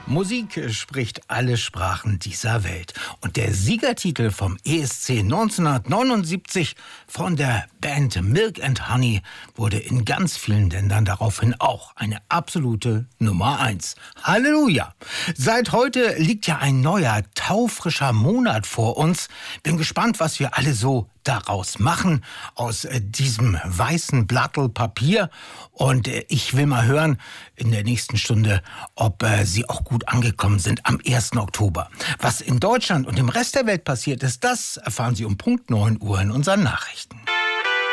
Musik spricht alle Sprachen dieser Welt. Und der Siegertitel vom ESC 1979 von der Band Milk and Honey wurde in ganz vielen Ländern daraufhin auch eine absolute Nummer 1. Halleluja! Seit heute liegt ja ein neuer, taufrischer Monat vor uns. Bin gespannt, was wir alle so daraus machen, aus diesem weißen Blattel Papier. Und ich will mal hören in der nächsten Stunde, ob Sie auch gut angekommen sind am 1. Oktober. Was in Deutschland und im Rest der Welt passiert ist, das erfahren Sie um Punkt 9 Uhr in unseren Nachrichten.